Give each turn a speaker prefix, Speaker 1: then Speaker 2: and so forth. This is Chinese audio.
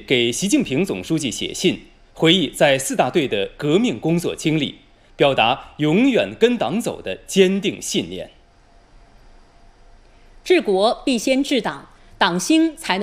Speaker 1: 给习近平总书记写信，回忆在4大队的革命工作经历，表达永远跟党走的坚定信念。
Speaker 2: 治国必先治党，党兴才能